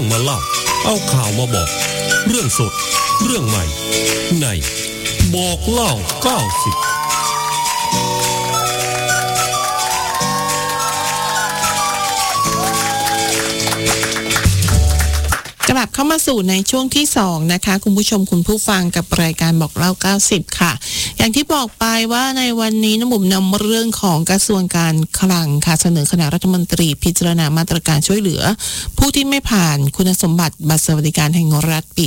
มาเล่าเอาข่าวมาบอกเรื่องสดเรื่องใหม่ในบอกเล่า90 กลับเข้ามาสู่ในช่วงที่2นะคะคุณผู้ชมคุณผู้ฟังกับรายการบอกเล่า90ค่ะอย่างที่บอกไปว่าในวันนี้น้ำบุ๋มนำเรื่องของกระทรวงการคลังค่ะเสนอคณะรัฐมนตรีพิจารณามาตรการช่วยเหลือผู้ที่ไม่ผ่านคุณสมบัติบัตรสวัสดิการแห่งรัฐปี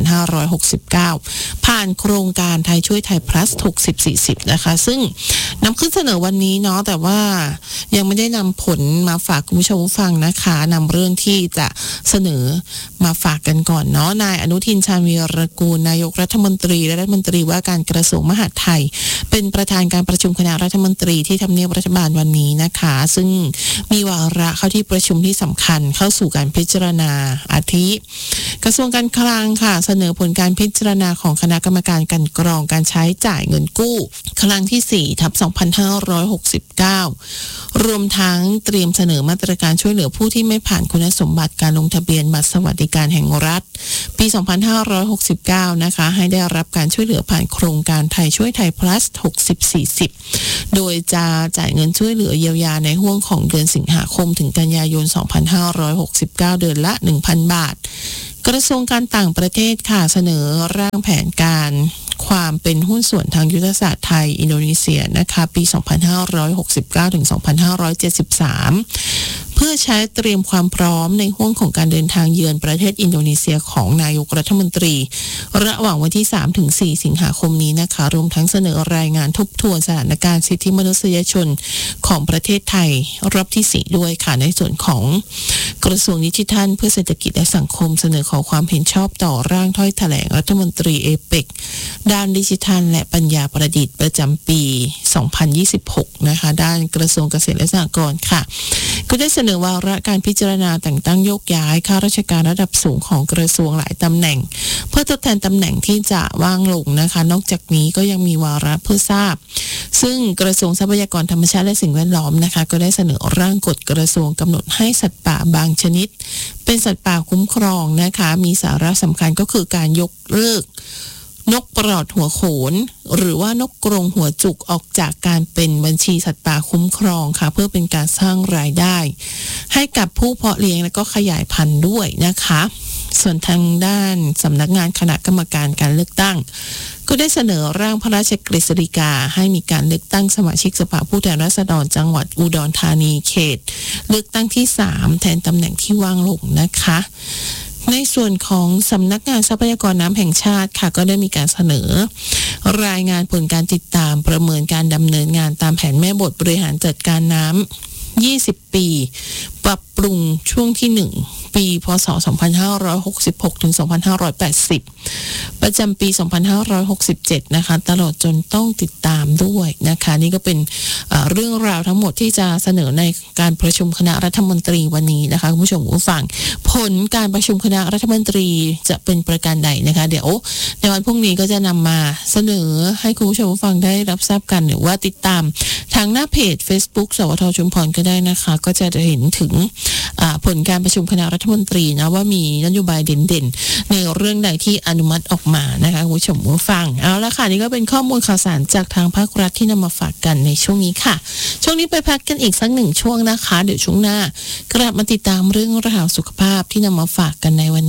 2569ผ่านโครงการไทยช่วยไทย plus 60-40นะคะซึ่งนำขึ้นเสนอวันนี้เนาะแต่ว่ายังไม่ได้นำผลมาฝากคุณผู้ชมผู้ฟังนะคะนำเรื่องที่จะเสนอมาฝากกันก่อนเนาะนายอนุทินชาญวีรกูลนายกรัฐมนตรีและรัฐมนตรีว่าการกระทรวงมหาดไทยเป็นประธานการประชุมคณะรัฐมนตรีที่ทำเนียบรัฐบาลวันนี้นะคะซึ่งมีวาระเข้าที่ประชุมที่สำคัญเข้าสู่การพิจารณาอาทิกระทรวงการคลังค่ะเสนอผลการพิจารณาของคณะกรรมการกลั่นกรองการใช้จ่ายเงินกู้ครั้งที่4/2569รวมทั้งเตรียมเสนอมาตรการช่วยเหลือผู้ที่ไม่ผ่านคุณสมบัติการลงทะเบียนบัตรสวัสดิการแห่งรัฐปี2569นะคะให้ได้รับการช่วยเหลือผ่านโครงการไทยช่วยไทย plus 60-40โดยจะจ่ายเงินช่วยเหลือเยียวยาในห้วงของเดือนสิงหาคมถึงกันยายน2569เดือนละ 1,000 บาทกระทรวงการต่างประเทศค่ะเสนอร่างแผนการความเป็นหุ้นส่วนทางยุทธศาสตร์ไทยอินโดนีเซียนะคะปี2569ถึง2573เพื่อใช้เตรียมความพร้อมในห้วงของการเดินทางเยือนประเทศอินโดนีเซียของนายกรัฐมนตรีระหว่างวันที่3ถึง4สิงหาคมนี้นะคะรวมทั้งเสนอรายงานทบทวนสถานการณ์สิทธิมนุษยชนของประเทศไทยรอบที่4ด้วยค่ะในส่วนของกระทรวงดิจิทัลเพื่อเศรษฐกิจและสังคมเสนอขอความเห็นชอบต่อร่างถ้อยแถลงรัฐมนตรีเอเปกด้านดิจิทัลและปัญญาประดิษฐ์ประจำปี2026นะคะด้านกระทรวงเกษตรและสหกรณ์ค่ะก็ได้เสนอวาระการพิจารณาแต่งตั้งโยกย้ายข้าราชการระดับสูงของกระทรวงหลายตำแหน่งเพื่อทดแทนตำแหน่งที่จะว่างลงนะคะนอกจากนี้ก็ยังมีวาระเพื่อทราบซึ่งกระทรวงทรัพยากรธรรมชาติและสิ่งแวดล้อมนะคะก็ได้เสนอร่างกฎกระทรวงกำหนดให้สัตว์ป่าบางชนิดเป็นสัตว์ป่าคุ้มครองนะคะมีสาระสำคัญก็คือการยกเลิกนกปลอดหัวโขนหรือว่านกกรงหัวจุกออกจากการเป็นบัญชีสัตว์ป่าคุ้มครองค่ะเพื่อเป็นการสร้างรายได้ให้กับผู้เพาะเลี้ยงและก็ขยายพันธุ์ด้วยนะคะส่วนทางด้านสำนักงานคณะกรรมการการเลือกตั้งก็ได้เสนอร่างพระราชกฤษฎีกาให้มีการเลือกตั้งสมาชิกสภาผู้แทนราษฎรจังหวัดอุดรธานีเขตเลือกตั้งที่3แทนตำแหน่งที่ว่างลงนะคะในส่วนของสำนักงานทรัพยากรน้ำแห่งชาติค่ะก็ได้มีการเสนอรายงานผลการติดตามประเมินการดำเนินงานตามแผนแม่บทบริหารจัดการน้ำ20 ปีปรับปรุงช่วงที่1ปีพศ2566ถึง2580ประจำปี2567นะคะตลอดจนต้องติดตามด้วยนะคะนี่ก็เป็นเรื่องราวทั้งหมดที่จะเสนอในการประชุมคณะรัฐมนตรีวันนี้นะคะคุณผู้ชมผู้ฟังผลการประชุมคณะรัฐมนตรีจะเป็นประการใดนะคะเดี๋ยวในวันพรุ่งนี้ก็จะนำมาเสนอให้คุณผู้ชมผู้ฟังได้รับทราบกันหรือว่าติดตามทางหน้าเพจ Facebook สวทชุมพรก็ได้นะคะก็จะเห็นถึงผลการประชุมคณะรัฐมนตรีนะว่ามีนโยบายเด่นๆในเรื่องใดที่อนุมัติออกมานะคะคุณผู้ชมผู้ฟังเอาละค่ะนี่ก็เป็นข้อมูลข่าวสารจากทางภาครัฐที่นำมาฝากกันในช่วงนี้ค่ะช่วงนี้ไปพักกันอีกสัก1ช่วงนะคะเดี๋ยวช่วงหน้ากลับมาติดตามเรื่องราวสุขภาพที่นำมาฝากกันในวันนี้